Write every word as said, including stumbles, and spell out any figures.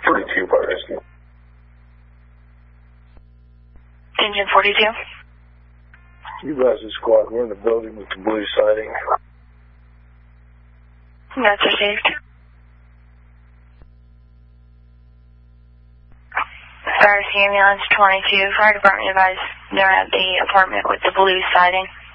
forty-two, fire rescue. Engine forty-two. You guys, the squad, we're in the building with the blue siding. That's received. Fire rescue ambulance twenty-two. Fire department advised they're at the apartment with the blue siding.